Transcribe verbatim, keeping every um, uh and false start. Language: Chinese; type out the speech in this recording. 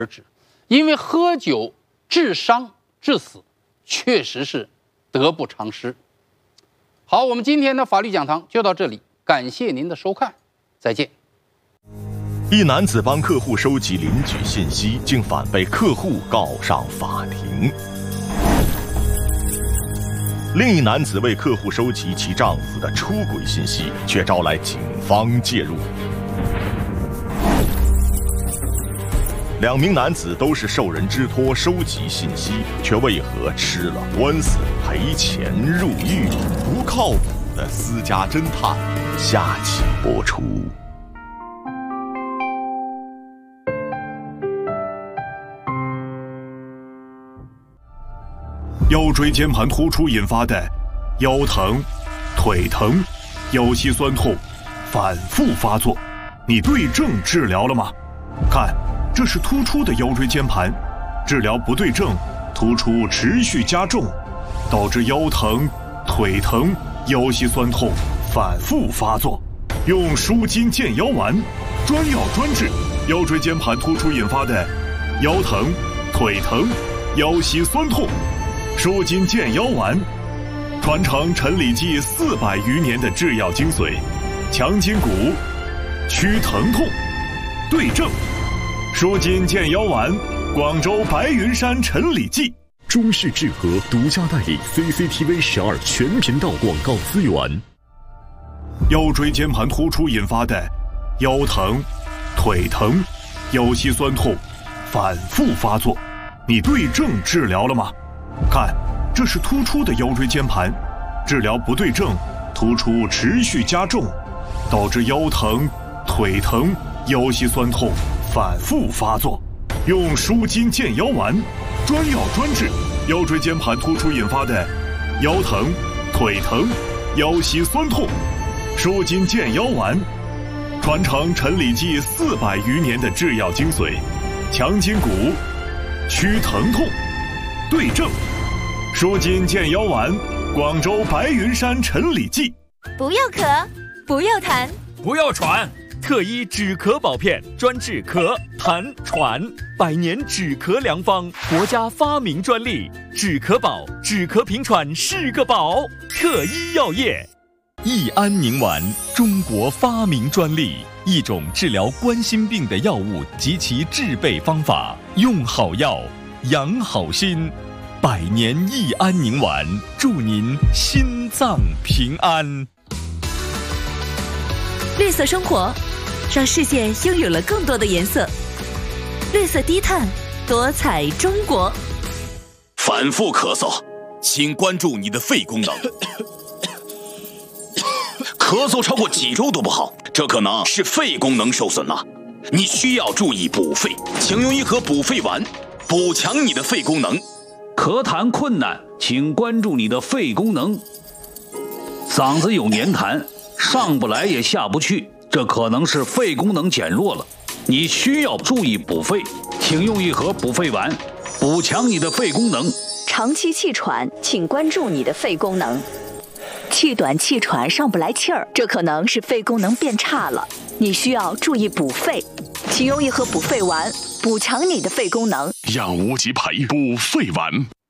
而止。因为喝酒致伤致死，确实是得不偿失。好，我们今天的法律讲堂就到这里，感谢您的收看，再见。 一男子帮客户收集邻居信息，竟反被客户告上法庭。另一男子为客户收集其丈夫的出轨信息，却招来警方介入。两名男子都是受人之托收集信息，却为何吃了官司、赔钱、入狱？不靠谱的私家侦探，下期播出。 腰椎间盘突出引发的腰疼、腿疼、腰膝酸痛反复发作，你对症治疗了吗？看，这是突出的腰椎间盘，治疗不对症，突出持续加重，导致腰疼、腿疼、腰膝酸痛反复发作。用舒筋健腰丸，专药专治腰椎间盘突出引发的腰疼、腿疼、腰膝酸痛。舒筋健腰丸，传承陈李济四百余年的制药精髓，强筋骨，祛疼痛，对症。舒筋健腰丸，广州白云山陈李济。 中视智和独家代理 C C T V 十二全频道广告资源。 腰椎间盘突出引发的腰疼、腿疼、腰膝酸痛反复发作，你对症治疗了吗？看，这是突出的腰椎间盘，治疗不对症，突出持续加重，导致腰疼、腿疼、腰膝酸痛反复发作。用舒筋健腰丸，专药专治腰椎间盘突出引发的腰疼、腿疼、腰膝酸痛。舒筋健腰丸，传承陈李济四百余年的制药精髓，强筋骨，祛疼痛，对症。舒筋健腰丸，广州白云山陈李济。 不要咳，不要痰， 不要喘，特医止咳保片，专治咳、痰、喘，百年止咳良方，国家发明专利，止咳宝，止咳平喘是个宝。特医药业，益安宁丸，中国发明专利，一种治疗冠心病的药物及其制备方法，用好药，养好心。百年益安宁丸，祝您心脏平安。 绿色生活，让世界拥有了更多的颜色。绿色低碳，多彩中国。 反复咳嗽，请关注你的肺功能。咳嗽超过几周都不好，这可能是肺功能受损了。你需要注意补肺，请用一盒补肺丸，补强你的肺功能。 咳痰困难，请关注你的肺功能。嗓子有黏痰，上不来也下不去，这可能是肺功能减弱了。你需要注意补肺，请用一盒补肺丸，补强你的肺功能。 长期气喘，请关注你的肺功能。气短气喘上不来气儿，这可能是肺功能变差了。你需要注意补肺，请用一盒补肺丸，补强你的肺功能。 养无极培补肺丸。